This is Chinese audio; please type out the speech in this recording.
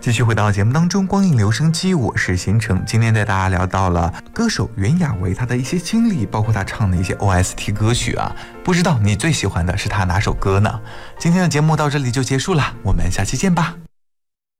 继续回到节目当中，光影留声机，我是新城。今天带大家聊到了歌手袁娅维她的一些经历，包括她唱的一些 OST 歌曲啊。不知道你最喜欢的是她哪首歌呢？今天的节目到这里就结束了，我们下期见吧。